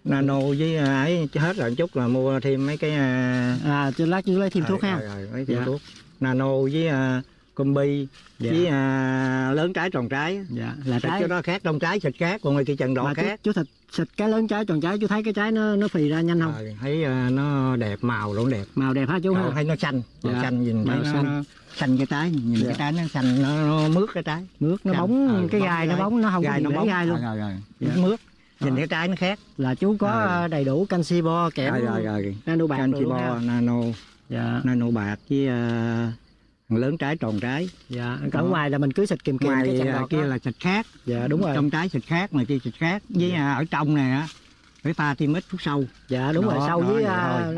Nano với ấy hết rồi chút là mua thêm mấy cái cho lát chú lấy thêm thuốc ha. Mấy thêm thuốc Nano với Combi với lớn trái tròn trái. Dạ, là trái cái đó khác, trong trái xịt khác, còn ngoài kia trần đọt khác. Chú xịt cái lớn trái tròn trái, chú thấy cái trái nó phì ra nhanh không? Thấy nó đẹp, màu nó đẹp. Màu đẹp hả chú ha? Thấy nó xanh, màu xanh nhìn màu thấy nó xanh cái trái, nhìn cái trái nó xanh, nó mướt cái trái. Mướt nó bóng, cái gai nó bóng, nó không có bị bể gai luôn. Mướt. Nhìn cái trái nó khác. Là chú có đầy đủ canxi bo kẽm nano bạc canxi bo, nano. Dạ. Nano bạc với lớn trái tròn trái. Dạ. Ở ngoài là mình cứ xịt kìm ngoài cái kia đó. Là xịt khác. Dạ đúng rồi. Trong trái xịt khác, ngoài kia xịt khác. Với ở trong này á phải pha thêm ít thuốc sâu. Dạ đúng rồi, sâu với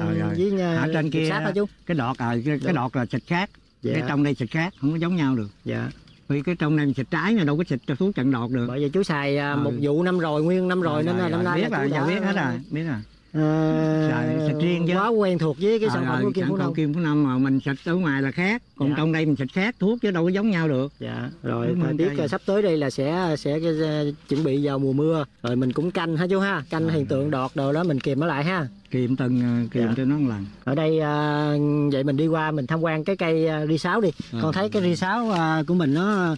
ở trên kia chú. Cái đọt cái đọt là xịt khác. Cái trong đây xịt khác, không có giống nhau được. Dạ. Vì cái trong này xịt trái này đâu có xịt thuốc chặn đọt được. Bởi vì chú xài một vụ năm rồi, nguyên năm rồi nên là năm nay biết rồi, biết hết rồi, biết rồi. Xịt riêng chứ. Quá quen thuộc với cái sản phẩm của Kim Phú Nông. Kim Phú Nông mà mình xịt ở ngoài là khác, còn trong đây mình xịt khác thuốc chứ đâu có giống nhau được. Dạ. Rồi thời tiết sắp tới đây là sẽ chuẩn bị vào mùa mưa, rồi mình cũng canh ha chú ha, canh hiện tượng đọt đồ đó mình kìm nó lại ha. Kìm cho nó một lần. Ở đây vậy mình đi qua mình tham quan cái cây ri sáo đi. Con thấy cái ri sáo của mình nó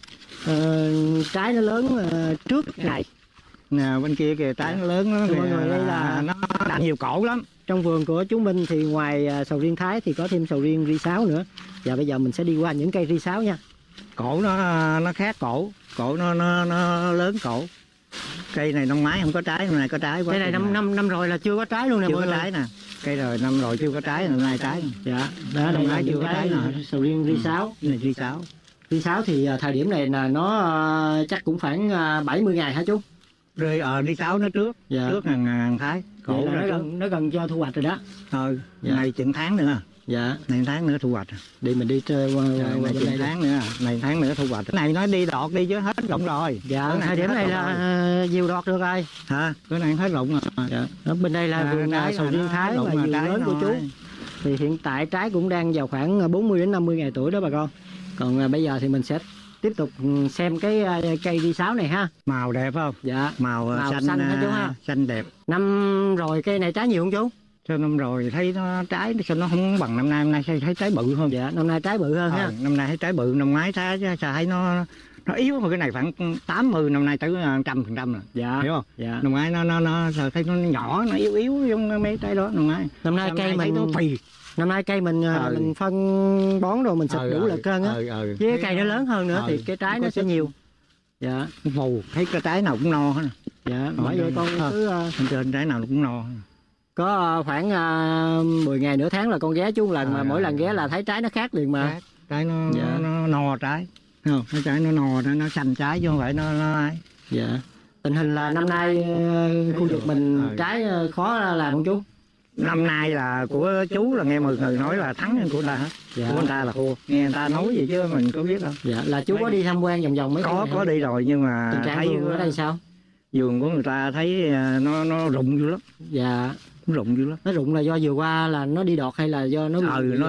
trái nó lớn trước này. Nè bên kia kìa trái nó lớn lắm. Mọi người đây là nó nhiều cổ lắm. Trong vườn của chú Minh thì ngoài sầu riêng Thái thì có thêm sầu riêng ri sáo nữa. Và bây giờ mình sẽ đi qua những cây ri sáo nha. Cổ nó khác cổ nó lớn cổ. Cây này năm ngoái không có trái, hôm nay có trái quá. Cây này năm rồi là chưa có trái luôn nè. Chưa có trái nè. Cây rồi năm rồi chưa có trái, hôm nay trái. Dạ. Đó đây là chưa có trái nè. Sầu riêng ri sáo. Này ri sáo. Ri sáo thì thời điểm này là nó chắc cũng khoảng 70 ngày hả chú? Ri sáo nó trước. Dạ. Trước hàng Thái. Cổ nó gần cho thu hoạch rồi đó. Dạ. Này chừng tháng nữa. Dạ. Này tháng nữa thu hoạch. Đi mình đi chơi qua này tháng nữa. Này tháng nữa thu hoạch. Cái này nó đi đọt đi chứ hết rụng rồi. Dạ. Thời điểm này là diều đọt được rồi. Hả? Cái này hết rụng rồi. Dạ. Ở bên đây là vườn sầu riêng Thái và vườn lớn của chú. Thì hiện tại trái cũng đang vào khoảng 40 đến 50 ngày tuổi đó bà con. Còn bây giờ thì mình sẽ tiếp tục xem cái cây ri sáo này ha. Màu đẹp không? Dạ. Màu xanh hả chú ha? Xanh đẹp. Năm rồi cây này trái nhiều không chú? Sao năm rồi thấy nó trái sao nó không bằng năm nay thấy trái bự hơn. Dạ, năm nay trái bự hơn ha. Năm nay thấy trái bự, năm ngoái thấy nó yếu hơn, cái này khoảng 80, năm nay tới 100% rồi. Dạ. Hiểu không? Dạ. Năm ngoái nó thấy nó nhỏ, nó yếu giống mấy trái đó năm ngoái. Năm nay cây mình nó phì. Năm nay cây mình phân bón rồi mình xịt đủ là cân á. Với cây nó lớn hơn nữa thì cái trái nó sẽ nhiều. Dạ. Phù, thấy cái trái nào cũng no hết. Dạ, bởi vậy con cứ trên trái nào cũng no. Có khoảng 10 ngày nửa tháng là con ghé chú một lần, mà mỗi lần ghé là thấy trái nó khác liền mà. Trái nó no trái. Không, cái trái nó no, nó xanh trái chứ không phải nó ấy. Dạ. Tình hình là năm nay khu vực mình trái khó làm không chú? Năm nay là của chú là nghe mọi người nói là thắng hơn của người ta hết. Dạ. Của người ta là thua. Nghe người ta nói gì chứ mình có biết đâu. Dạ, là chú có đi tham quan vòng vòng mấy có đi rồi nhưng mà tình trạng thấy vườn ở đây sao? Vườn của người ta thấy nó rụng dữ lắm. Dạ. Nó rụng dữ lắm. Nó rụng là do vừa qua là nó đi đọt hay là do nó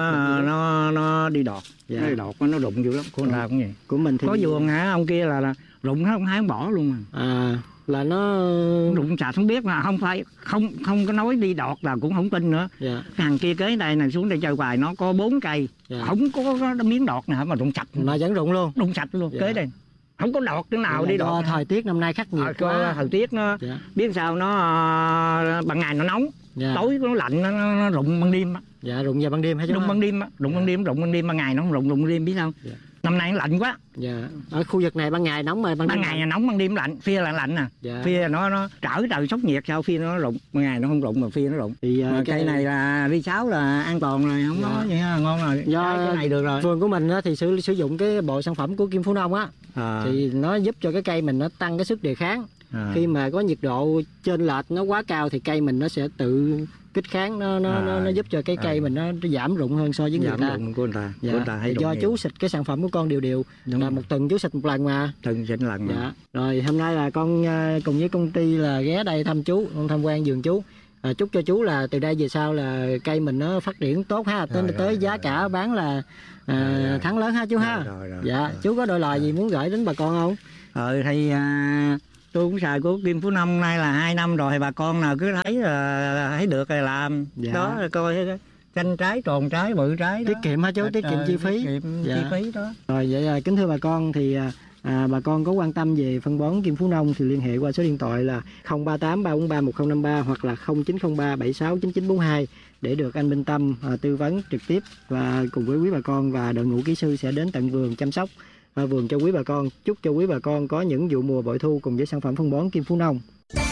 nó đi đọt. Dạ. Nó đi đọt nó rụng dữ lắm. Của người ta cũng vậy. Của mình thì có vườn hả ông kia là rụng hết, ông hái bỏ luôn mà. Là nó rụng chà không biết, mà không có nói đi đọt là cũng không tin nữa. Dạ. Cái hàng kia kế đây này xuống đây chơi bài nó có 4 cây. Dạ. Không có miếng đọt nào mà rụng sạch mà vẫn rụng luôn, rụng sạch luôn. Dạ. Kế đây không có đọt cái nào đi đọt. Thời tiết năm nay khắc nghiệt quá. Thời tiết nó biết sao nó ban ngày nó nóng. Dạ. Tối nó lạnh nó rụng ban đêm. Dạ, rụng vào ban đêm hả chú? Rụng ban đêm, rụng ban đêm, ban ngày nó không rụng ban đêm biết sao. Dạ. Năm nay nó lạnh quá. Dạ. Ở khu vực này ban ngày nóng mà ban ngày nóng, ban đêm lạnh, phia là lạnh nè. Dạ. Phia nó trở trời sốc nhiệt, sao phia nó rụng, ban ngày nó không rụng mà phia nó rụng. Thì cây này là ri sáo là an toàn rồi, không có gì ngon rồi. Do cái này được rồi. Vườn của mình thì sử dụng cái bộ sản phẩm của Kim Phú Nông á, thì nó giúp cho cái cây mình nó tăng cái sức đề kháng. Khi mà có nhiệt độ chênh lệch nó quá cao thì cây mình nó sẽ tự kích kháng, nó giúp cho cái cây mình nó giảm rụng hơn so với người ta. Rụng của người ta. Dạ. Của người ta hay do chú xịt cái sản phẩm của con đều là một tuần chú xịt một lần mà. Tuần xịt lần mà. Dạ. Rồi hôm nay là con cùng với công ty là ghé đây thăm chú, con tham quan vườn chú. Chúc cho chú là từ đây về sau là cây mình nó phát triển tốt ha, tới giá cả bán là thắng lớn ha chú ha. Dạ. Chú có đôi lời gì muốn gửi đến bà con không? Thì tôi cũng xài của Kim Phú Nông nay là 2 năm rồi, bà con nào cứ thấy là thấy được rồi làm. Đó là coi canh trái, tròn trái, bự trái đó. Tiết kiệm hả chú? Tiết kiệm chi phí. Chi phí đó. Rồi vậy là kính thưa bà con thì bà con có quan tâm về phân bón Kim Phú Nông thì liên hệ qua số điện thoại là 038 343 1053 hoặc là 0903 76 9942 để được anh Minh Tâm tư vấn trực tiếp và cùng với quý bà con, và đội ngũ kỹ sư sẽ đến tận vườn chăm sóc vườn cho quý bà con. Chúc cho quý bà con có những vụ mùa bội thu cùng với sản phẩm phân bón Kim Phú Nông.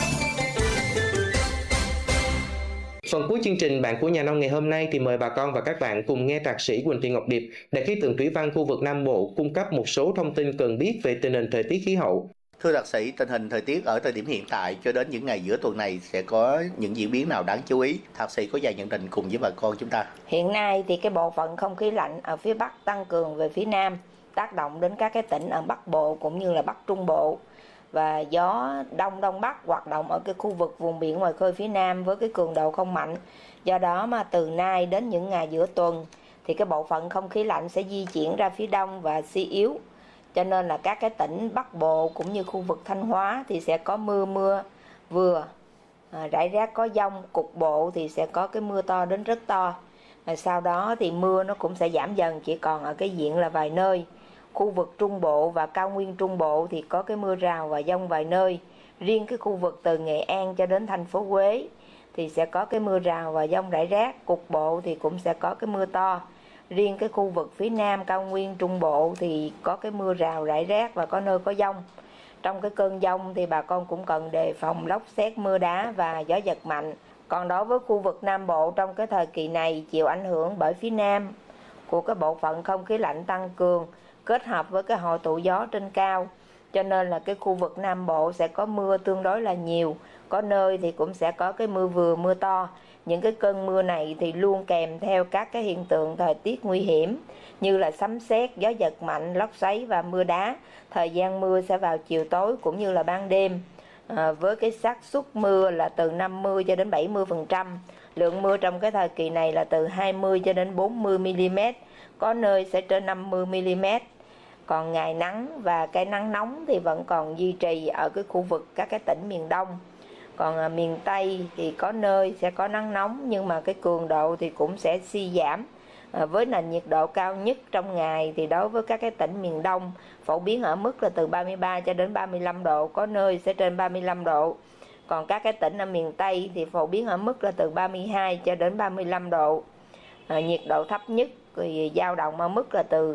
Phần cuối chương trình Bạn của Nhà nông ngày hôm nay thì mời bà con và các bạn cùng nghe Thạc sĩ Quỳnh Thị Ngọc Điệp, Đại khí tượng thủy văn khu vực Nam Bộ cung cấp một số thông tin cần biết về tình hình thời tiết khí hậu. Thưa thạc sĩ, tình hình thời tiết ở thời điểm hiện tại cho đến những ngày giữa tuần này sẽ có những diễn biến nào đáng chú ý? Thạc sĩ có vài nhận định cùng với bà con chúng ta. Hiện nay thì cái bộ phận không khí lạnh ở phía Bắc tăng cường về phía Nam, tác động đến các cái tỉnh ở Bắc Bộ cũng như là Bắc Trung Bộ. Và gió Đông Đông Bắc hoạt động ở cái khu vực vùng biển ngoài khơi phía Nam với cái cường độ không mạnh. Do đó mà từ nay đến những ngày giữa tuần thì cái bộ phận không khí lạnh sẽ di chuyển ra phía Đông và suy yếu. Cho nên là các cái tỉnh Bắc Bộ cũng như khu vực Thanh Hóa thì sẽ có mưa vừa, rải rác có dông, cục bộ thì sẽ có cái mưa to đến rất to. Sau đó thì mưa nó cũng sẽ giảm dần, chỉ còn ở cái diện là vài nơi. Khu vực Trung Bộ và cao nguyên Trung Bộ thì có cái mưa rào và dông vài nơi. Riêng cái khu vực từ Nghệ An cho đến thành phố Huế thì sẽ có cái mưa rào và dông rải rác, cục bộ thì cũng sẽ có cái mưa to. Riêng cái khu vực phía Nam cao nguyên Trung Bộ thì có cái mưa rào rải rác và có nơi có dông. Trong cái cơn dông thì bà con cũng cần đề phòng lốc sét, mưa đá và gió giật mạnh. Còn đối với khu vực Nam Bộ trong cái thời kỳ này chịu ảnh hưởng bởi phía Nam của cái bộ phận không khí lạnh tăng cường kết hợp với cái hội tụ gió trên cao, cho nên là cái khu vực Nam Bộ sẽ có mưa tương đối là nhiều, có nơi thì cũng sẽ có cái mưa vừa mưa to. Những cái cơn mưa này thì luôn kèm theo các cái hiện tượng thời tiết nguy hiểm như là sấm sét, gió giật mạnh, lốc xoáy và mưa đá. Thời gian mưa sẽ vào chiều tối cũng như là ban đêm, với cái xác suất mưa là từ 50 cho đến 70%. Lượng mưa trong cái thời kỳ này là từ 20 cho đến 40 mm, có nơi sẽ trên 50 mm. Còn ngày nắng và cái nắng nóng thì vẫn còn duy trì ở cái khu vực các cái tỉnh miền Đông. Còn miền Tây thì có nơi sẽ có nắng nóng nhưng mà cái cường độ thì cũng sẽ suy giảm. Với nền nhiệt độ cao nhất trong ngày thì đối với các cái tỉnh miền Đông phổ biến ở mức là từ 33 cho đến 35 độ, có nơi sẽ trên 35 độ. Còn các cái tỉnh ở miền Tây thì phổ biến ở mức là từ 32 cho đến 35 độ. Nhiệt độ thấp nhất thì dao động ở mức là từ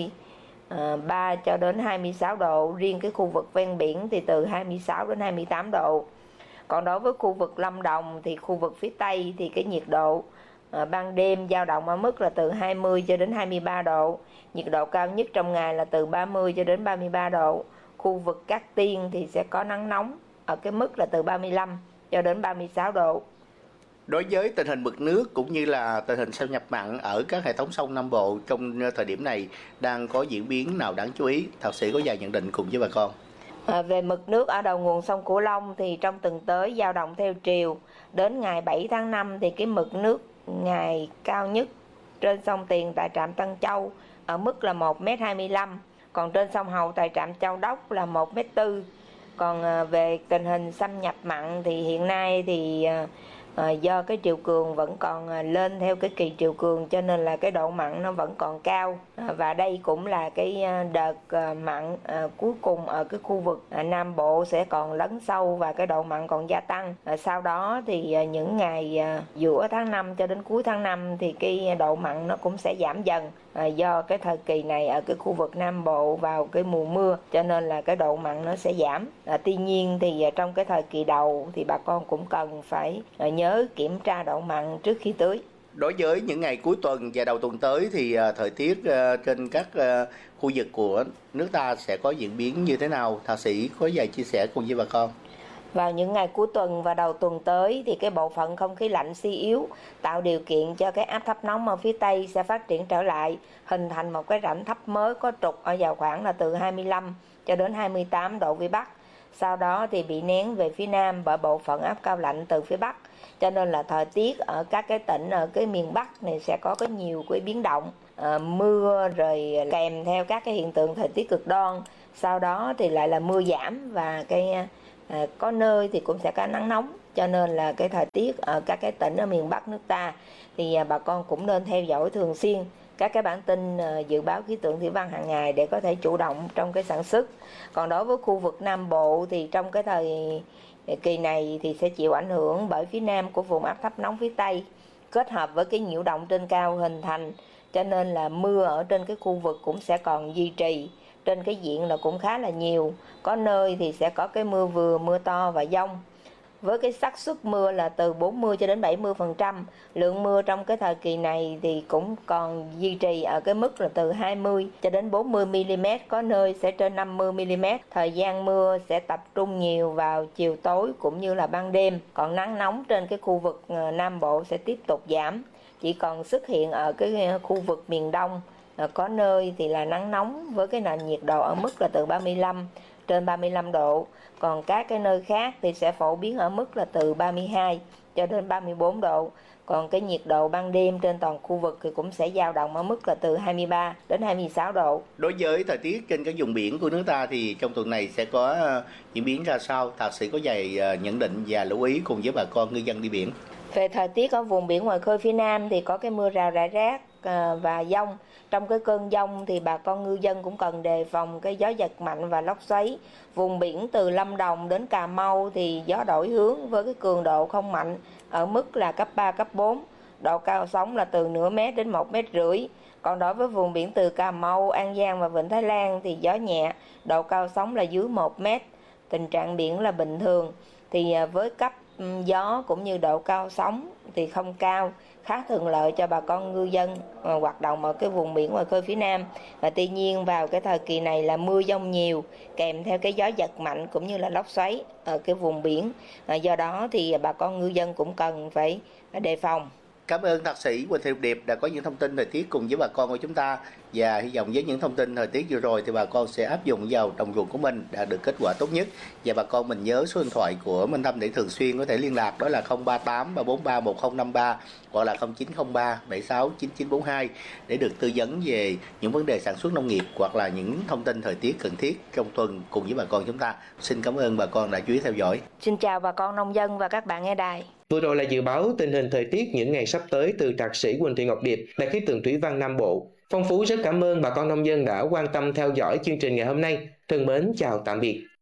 23 cho đến 26 độ. Riêng cái khu vực ven biển thì từ 26 đến 28 độ. Còn đối với khu vực Lâm Đồng thì khu vực phía Tây thì cái nhiệt độ ban đêm dao động ở mức là từ 20 cho đến 23 độ. Nhiệt độ cao nhất trong ngày là từ 30 cho đến 33 độ. Khu vực Cát Tiên thì sẽ có nắng nóng ở cái mức là từ 35 cho đến 36 độ. Đối với tình hình mực nước cũng như là tình hình xâm nhập mặn ở các hệ thống sông Nam Bộ trong thời điểm này đang có diễn biến nào đáng chú ý? Thạc sĩ có vài nhận định cùng với bà con. Về mực nước ở đầu nguồn sông Cửu Long thì trong tuần tới dao động theo chiều. Đến ngày 7 tháng 5 thì cái mực nước ngày cao nhất trên sông Tiền tại trạm Tân Châu ở mức là 1m25, còn trên sông Hậu tại trạm Châu Đốc là 1m4. Còn về tình hình xâm nhập mặn thì hiện nay thì do cái triều cường vẫn còn lên theo cái kỳ triều cường cho nên là cái độ mặn nó vẫn còn cao, và đây cũng là cái đợt mặn cuối cùng ở cái khu vực Nam Bộ sẽ còn lấn sâu và cái độ mặn còn gia tăng. Sau đó thì những ngày giữa tháng 5 cho đến cuối tháng 5 thì cái độ mặn nó cũng sẽ giảm dần, do cái thời kỳ này ở cái khu vực Nam Bộ vào cái mùa mưa cho nên là cái độ mặn nó sẽ giảm. Tuy nhiên thì trong cái thời kỳ đầu thì bà con cũng cần phải nhớ kiểm tra độ mặn trước khi tưới. Đối với những ngày cuối tuần và đầu tuần tới thì thời tiết trên các khu vực của nước ta sẽ có diễn biến như thế nào? Thạc sĩ có vài chia sẻ cùng với bà con. Vào những ngày cuối tuần và đầu tuần tới thì cái bộ phận không khí lạnh suy yếu tạo điều kiện cho cái áp thấp nóng ở phía Tây sẽ phát triển trở lại, hình thành một cái rãnh thấp mới có trục ở vào khoảng là từ 25 cho đến 28 độ Vĩ Bắc. Sau đó thì bị nén về phía Nam bởi bộ phận áp cao lạnh từ phía Bắc. Cho nên là thời tiết ở các cái tỉnh ở cái miền Bắc này sẽ có nhiều cái biến động, mưa rồi kèm theo các cái hiện tượng thời tiết cực đoan. Sau đó thì lại là mưa giảm và cái có nơi thì cũng sẽ có nắng nóng, cho nên là cái thời tiết ở các cái tỉnh ở miền Bắc nước ta thì bà con cũng nên theo dõi thường xuyên các cái bản tin dự báo khí tượng thủy văn hàng ngày để có thể chủ động trong cái sản xuất. Còn đối với khu vực Nam Bộ thì trong cái thời kỳ này thì sẽ chịu ảnh hưởng bởi phía nam của vùng áp thấp nóng phía Tây kết hợp với cái nhiễu động trên cao hình thành, cho nên là mưa ở trên cái khu vực cũng sẽ còn duy trì, trên cái diện là cũng khá là nhiều, có nơi thì sẽ có cái mưa vừa, mưa to và dông. Với cái xác suất mưa là từ 40 cho đến 70%, lượng mưa trong cái thời kỳ này thì cũng còn duy trì ở cái mức là từ 20 cho đến 40 mm, có nơi sẽ trên 50 mm. Thời gian mưa sẽ tập trung nhiều vào chiều tối cũng như là ban đêm, còn nắng nóng trên cái khu vực Nam Bộ sẽ tiếp tục giảm, chỉ còn xuất hiện ở cái khu vực miền Đông. Có nơi thì là nắng nóng với cái nền nhiệt độ ở mức là từ 35 trên 35 độ. Còn các cái nơi khác thì sẽ phổ biến ở mức là từ 32 cho đến 34 độ. Còn cái nhiệt độ ban đêm trên toàn khu vực thì cũng sẽ dao động ở mức là từ 23 đến 26 độ. Đối với thời tiết trên các vùng biển của nước ta thì trong tuần này sẽ có diễn biến ra sao? Thạc sĩ có vài nhận định và lưu ý cùng với bà con ngư dân đi biển. Về thời tiết ở vùng biển ngoài khơi phía Nam thì có cái mưa rào rải rác và dông. Trong cái cơn dông thì bà con ngư dân cũng cần đề phòng cái gió giật mạnh và lốc xoáy. Vùng biển từ Lâm Đồng đến Cà Mau thì gió đổi hướng với cái cường độ không mạnh ở mức là cấp 3, cấp 4. Độ cao sóng là từ nửa mét đến 1,5 mét. Còn đối với vùng biển từ Cà Mau, An Giang và Vịnh Thái Lan thì gió nhẹ, độ cao sóng là dưới 1 mét. Tình trạng biển là bình thường. Thì với cấp gió cũng như độ cao sóng thì không cao, khá thuận lợi cho bà con ngư dân hoạt động ở cái vùng biển ngoài khơi phía Nam. Và tuy nhiên vào cái thời kỳ này là mưa dông nhiều kèm theo cái gió giật mạnh cũng như là lốc xoáy ở cái vùng biển. Do đó thì bà con ngư dân cũng cần phải đề phòng. Cảm ơn Thạc sĩ Quỳnh Thị Lục Điệp đã có những thông tin thời tiết cùng với bà con của chúng ta, và hy vọng với những thông tin thời tiết vừa rồi thì bà con sẽ áp dụng vào trồng ruộng của mình đạt được kết quả tốt nhất. Và bà con mình nhớ số điện thoại của Minh Tâm để thường xuyên có thể liên lạc, đó là 038 343 1053 hoặc là 0903 76 9942 để được tư vấn về những vấn đề sản xuất nông nghiệp hoặc là những thông tin thời tiết cần thiết trong tuần cùng với bà con chúng ta. Xin cảm ơn bà con đã chú ý theo dõi. Xin chào bà con nông dân và các bạn nghe đài. Vừa rồi là dự báo tình hình thời tiết những ngày sắp tới từ Thạc sĩ Quỳnh Thị Ngọc Điệp, Đài khí tượng thủy văn Nam Bộ. Phong Phú rất cảm ơn bà con nông dân đã quan tâm theo dõi chương trình ngày hôm nay. Thân mến chào tạm biệt.